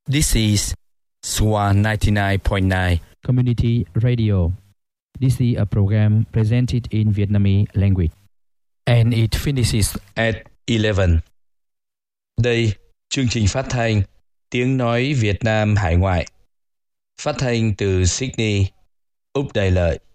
This is SWA 99.9 Community Radio. This is a program presented in Vietnamese language. and it finishes at 11. Đây, chương trình phát thanh Tiếng nói Việt Nam hải ngoại. Phát thanh từ Sydney, Úc Đại Lợi.